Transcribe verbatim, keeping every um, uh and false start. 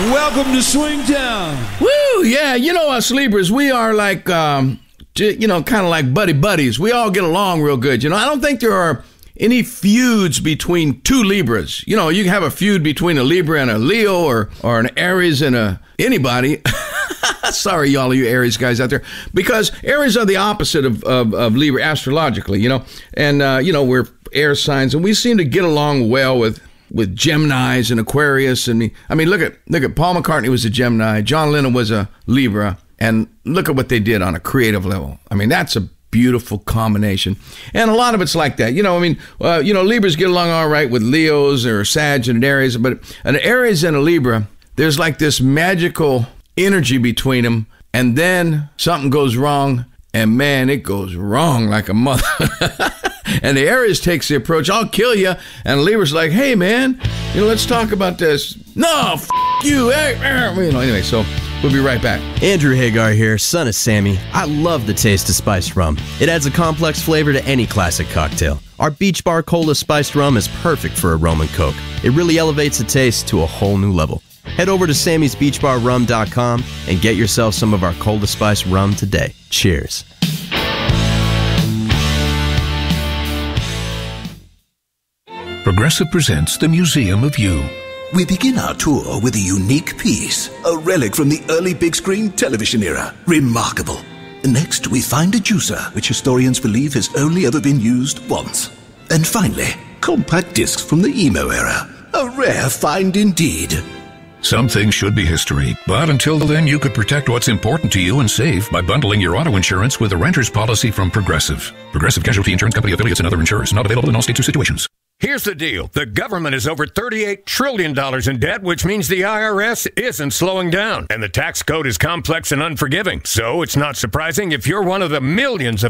Welcome to Swingtown. Woo, yeah, you know us Libras, we are like, um, you know, kind of like buddy buddies. We all get along real good. You know, I don't think there are any feuds between two Libras. You know, you can have a feud between a Libra and a Leo, or or an Aries and a anybody. Sorry, y'all, you Aries guys out there, because Aries are the opposite of, of, of Libra astrologically, you know, and, uh, you know, we're air signs, and we seem to get along well with with Geminis and Aquarius. And I mean, look at look at Paul McCartney was a Gemini, John Lennon was a Libra, and look at what they did on a creative level. I mean, that's a beautiful combination, and a lot of it's like that. You know, I mean, uh, you know, Libras get along all right with Leos or Sag and Aries, but an Aries and a Libra, there's like this magical energy between them, and then something goes wrong, and man, it goes wrong like a mother. And the Aries takes the approach, I'll kill you. And Libra's like, hey, man, you know, let's talk about this. No, f*** you. Hey, you know, anyway, so we'll be right back. Andrew Hagar here, son of Sammy. I love the taste of spiced rum. It adds a complex flavor to any classic cocktail. Our Beach Bar Cola spiced rum is perfect for a rum and coke. It really elevates the taste to a whole new level. Head over to sammys beach bar rum dot com and get yourself some of our Cola Spice rum today. Cheers. Progressive presents the Museum of You. We begin our tour with a unique piece, a relic from the early big screen television era. Remarkable. Next, we find a juicer, which historians believe has only ever been used once. And finally, compact discs from the emo era. A rare find indeed. Some things should be history, but until then, you could protect what's important to you and save by bundling your auto insurance with a renter's policy from Progressive. Progressive Casualty Insurance Company affiliates and other insurers. Not available in all states or situations. Here's the deal. The government is over thirty-eight trillion dollars in debt, which means the I R S isn't slowing down. And the tax code is complex and unforgiving. So it's not surprising if you're one of the millions of